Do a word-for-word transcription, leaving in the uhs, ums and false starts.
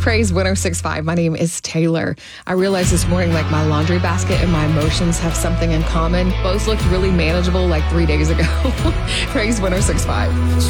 Praise one oh six point five. My name is Taylor. I realized this morning, like, my laundry basket and my emotions have something in common. Both looked really manageable like three days ago. Praise one oh six point five.